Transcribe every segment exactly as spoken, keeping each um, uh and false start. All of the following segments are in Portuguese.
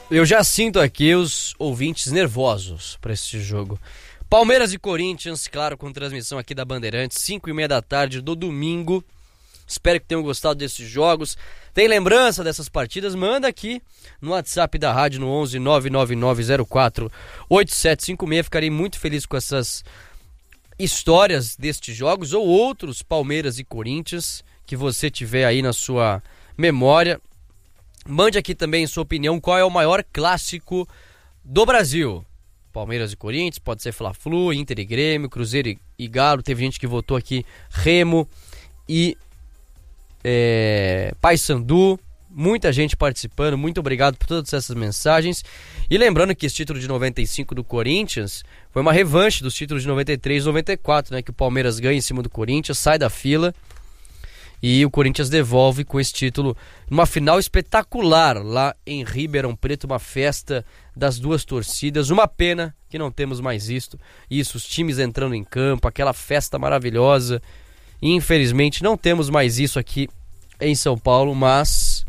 Eu já sinto aqui os ouvintes nervosos para esse jogo. Palmeiras e Corinthians, claro, com transmissão aqui da Bandeirantes, cinco e meia da tarde do domingo. Espero que tenham gostado desses jogos. Tem lembrança dessas partidas? Manda aqui no WhatsApp da rádio no onze nove nove nove zero quatro oito sete cinco seis. Ficarei muito feliz com essas histórias destes jogos ou outros Palmeiras e Corinthians que você tiver aí na sua memória. Mande aqui também sua opinião, qual é o maior clássico do Brasil. Palmeiras e Corinthians, pode ser Fla-Flu, Inter e Grêmio, Cruzeiro e, e Galo. Teve gente que votou aqui Remo e é, Paysandu. Muita gente participando, muito obrigado por todas essas mensagens. E lembrando que esse título de noventa e cinco do Corinthians foi uma revanche dos títulos de noventa e três e noventa e quatro, né, que o Palmeiras ganha em cima do Corinthians, sai da fila. E o Corinthians devolve com esse título uma final espetacular lá em Ribeirão Preto, uma festa das duas torcidas. Uma pena que não temos mais isto, isso, os times entrando em campo, aquela festa maravilhosa. E, infelizmente não temos mais isso aqui em São Paulo, mas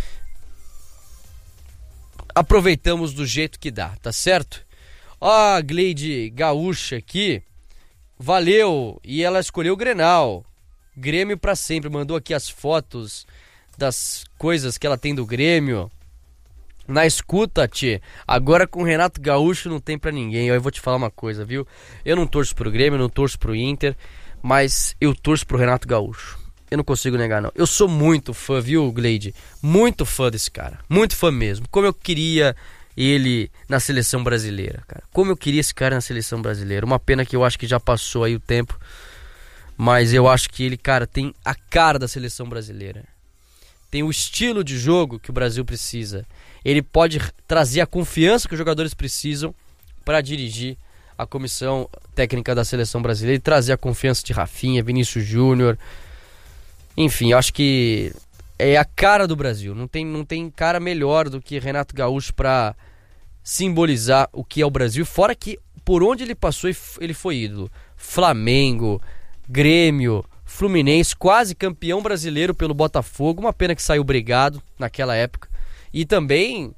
aproveitamos do jeito que dá, tá certo? Ó, a Gleide Gaúcha aqui, valeu, e ela escolheu o Grenal. Grêmio pra sempre, mandou aqui as fotos das coisas que ela tem do Grêmio. Na escuta, tchê, agora com o Renato Gaúcho não tem pra ninguém. Eu vou te falar uma coisa, viu? Eu não torço pro Grêmio, não torço pro Inter, mas eu torço pro Renato Gaúcho. Eu não consigo negar, não. Eu sou muito fã, viu, Gleide? Muito fã desse cara, muito fã mesmo. Como eu queria ele na seleção brasileira, cara. Como eu queria esse cara na seleção brasileira. Uma pena que eu acho que já passou aí o tempo. Mas eu acho que ele, cara, tem a cara da seleção brasileira. Tem o estilo de jogo que o Brasil precisa. Ele pode trazer a confiança que os jogadores precisam para dirigir a comissão técnica da seleção brasileira e trazer a confiança de Rafinha, Vinícius Júnior. Enfim, eu acho que é a cara do Brasil. Não tem, não tem cara melhor do que Renato Gaúcho para simbolizar o que é o Brasil. Fora que por onde ele passou, ele foi ídolo. Flamengo, Grêmio, Fluminense, quase campeão brasileiro pelo Botafogo. Uma pena que saiu brigado naquela época. E também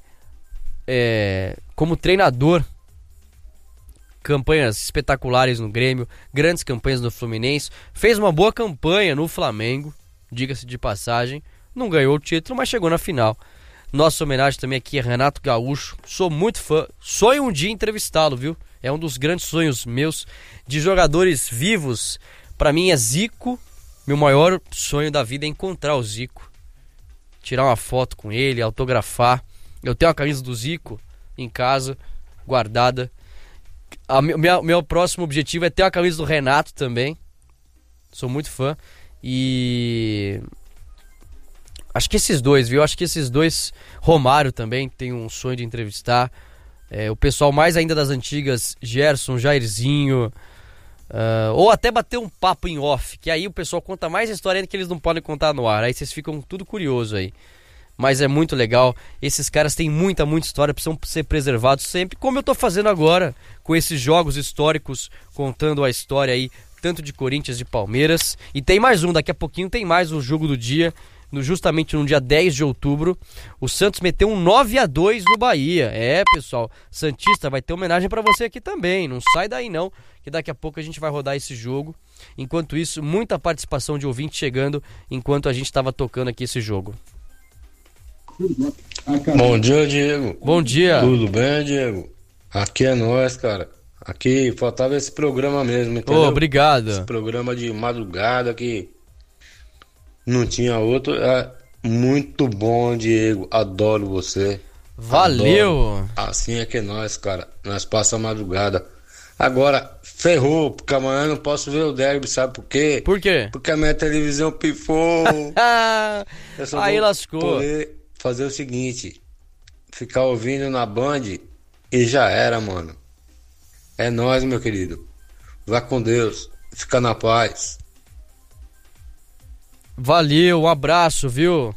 é, como treinador, campanhas espetaculares no Grêmio, grandes campanhas no Fluminense. Fez uma boa campanha no Flamengo, diga-se de passagem. Não ganhou o título, mas chegou na final. Nossa homenagem também aqui a Renato Gaúcho. Sou muito fã. Sonho um dia entrevistá-lo, viu? É um dos grandes sonhos meus de jogadores vivos. Pra mim é Zico. Meu maior sonho da vida é encontrar o Zico, tirar uma foto com ele, autografar. Eu tenho a camisa do Zico em casa, guardada. A minha, meu próximo objetivo é ter a camisa do Renato também. Sou muito fã. E acho que esses dois, viu? Acho que esses dois. Romário também tem um sonho de entrevistar. É, o pessoal mais ainda das antigas, Gerson, Jairzinho. Uh, ou até bater um papo em off, que aí o pessoal conta mais história ainda que eles não podem contar no ar. Aí vocês ficam tudo curioso aí. Mas é muito legal. Esses caras têm muita, muita história, precisam ser preservados sempre, como eu tô fazendo agora com esses jogos históricos, contando a história aí, tanto de Corinthians e Palmeiras. E tem mais um, daqui a pouquinho tem mais um jogo do dia. No, justamente no dia dez de outubro, o Santos meteu um nove a dois no Bahia. É, pessoal, Santista, vai ter homenagem pra você aqui também. Não sai daí não, que daqui a pouco a gente vai rodar esse jogo. Enquanto isso, muita participação de ouvinte chegando enquanto a gente estava tocando aqui esse jogo. Bom dia, Diego. Bom dia. Tudo bem, Diego? Aqui é nós, cara. Aqui faltava esse programa mesmo, entendeu? Oh, obrigado. Esse programa de madrugada que não tinha outro. É muito bom, Diego. Adoro você. Valeu. Adoro. Assim é que é nós, cara. Nós passamos a madrugada. Agora, ferrou, porque amanhã eu não posso ver o derby, sabe por quê? Por quê? Porque a minha televisão pifou. Eu só Aí vou lascou. poder fazer o seguinte: ficar ouvindo na Band e já era, mano. É nóis, meu querido. Vá com Deus. Fica na paz. Valeu, um abraço, viu?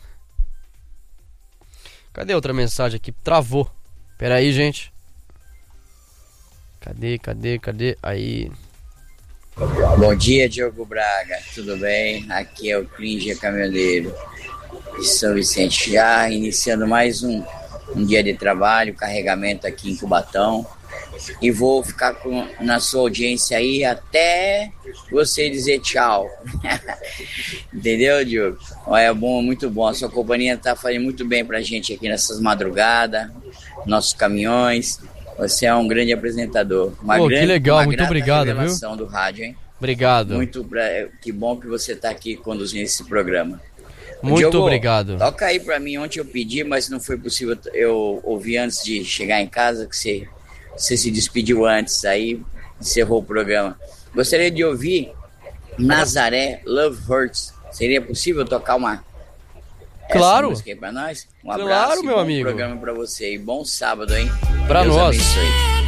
Cadê outra mensagem aqui? Travou. Pera aí, gente. Cadê, cadê, cadê? Aí. Bom dia, Diogo Braga. Tudo bem? Aqui é o Clinge Caminhoneiro de São Vicente. Já iniciando mais um um dia de trabalho, carregamento aqui em Cubatão. E vou ficar com, na sua audiência aí até você dizer tchau. Entendeu, Diogo? É bom, muito bom. A sua companhia está fazendo muito bem pra gente aqui nessas madrugadas, nossos caminhões. Você é um grande apresentador. Uma Pô, grande, que legal, uma muito grata obrigado, revelação viu? do rádio, hein? Obrigado. Muito pra, que bom que você está aqui conduzindo esse programa. Muito Diogo, obrigado. Toca aí pra mim. Ontem eu pedi, mas não foi possível. Eu ouvi antes de chegar em casa que você... Você se despediu antes, aí encerrou o programa. Gostaria de ouvir Nazaré, Love Hurts. Seria possível tocar uma claro. essa música aí pra nós? Um claro, abraço meu e bom amigo. programa pra você. E bom sábado, hein? Pra Deus nós. abençoe.